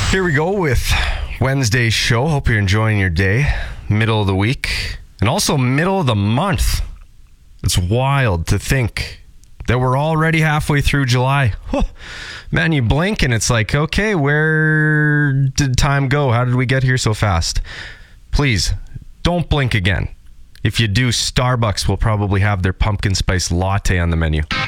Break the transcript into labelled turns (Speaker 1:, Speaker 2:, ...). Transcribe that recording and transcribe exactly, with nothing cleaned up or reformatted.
Speaker 1: Here we go with Wednesday's show. Hope you're enjoying your day, middle of the week, and also middle of the month. It's wild to think that we're already halfway through July. Huh. Man, you blink and it's like, okay, where did time go? How did we get here so fast? Please, don't blink again. If you do, Starbucks will probably have their pumpkin spice latte on the menu.